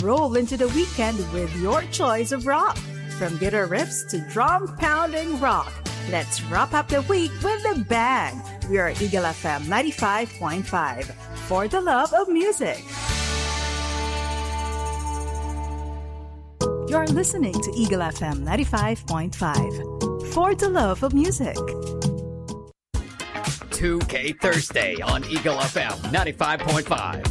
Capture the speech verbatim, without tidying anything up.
roll into the weekend with your choice of rock. From guitar riffs to drum-pounding rock, let's wrap up the week with a bang. We are Eagle F M ninety-five point five, for the love of music. You're listening to Eagle F M ninety-five point five, for the love of music. two K Thursday on Eagle F M ninety-five point five.